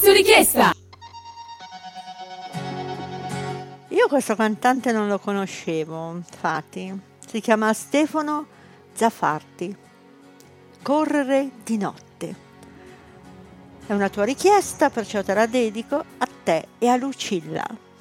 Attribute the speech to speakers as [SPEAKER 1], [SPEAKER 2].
[SPEAKER 1] Spazio richiesta.
[SPEAKER 2] Io questo cantante non lo conoscevo, infatti. Si chiama Stefano Zaffarti. Correre di notte. È una tua richiesta, perciò te la dedico a te e a Lucilla.